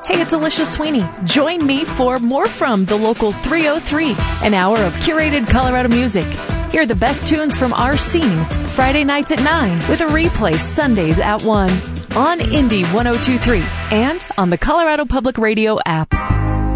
Hey, it's Alicia Sweeney. Join me for More From the Local 303, an hour of curated Colorado music. Hear the best tunes from our scene Friday nights at 9 with a replay Sundays at 1 on Indie 102.3 and on the Colorado Public Radio app.